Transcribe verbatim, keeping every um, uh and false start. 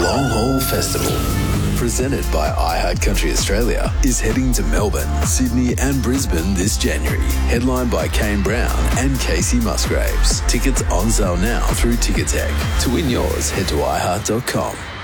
Long Haul Festival, presented by iHeart Country Australia, is heading to Melbourne, Sydney and Brisbane this January, headlined by Kane Brown and Casey Musgraves. Tickets on sale now through Ticketek. To win yours, head to i heart dot com.